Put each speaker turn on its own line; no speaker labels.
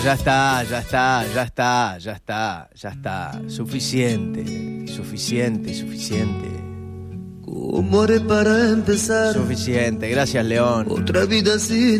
Ya está, ya está, ya está, ya está, ya está. Suficiente, suficiente, suficiente.
¿Cómo haré para empezar?
Suficiente, gracias, León.
Otra vida sin